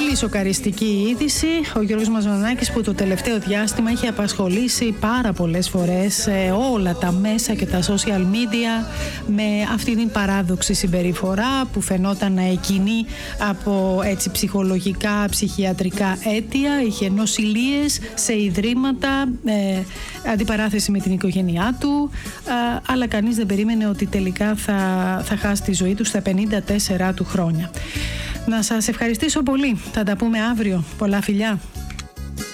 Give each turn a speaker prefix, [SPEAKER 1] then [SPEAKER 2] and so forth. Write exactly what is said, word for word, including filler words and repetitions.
[SPEAKER 1] Πολύ σοκαριστική είδηση. Ο Γιώργος Μαζονάκης, που το τελευταίο διάστημα είχε απασχολήσει πάρα πολλές φορές σε όλα τα μέσα και τα social media με αυτή την παράδοξη συμπεριφορά που φαινόταν να εκκινεί από έτσι ψυχολογικά, ψυχιατρικά αίτια. Είχε νοσηλείες σε ιδρύματα, ε, αντιπαράθεση με την οικογένειά του, ε, αλλά κανείς δεν περίμενε ότι τελικά θα, θα χάσει τη ζωή του στα πενήντα τέσσερα του χρόνια. Να σας ευχαριστήσω πολύ. Θα τα πούμε αύριο. Πολλά φιλιά.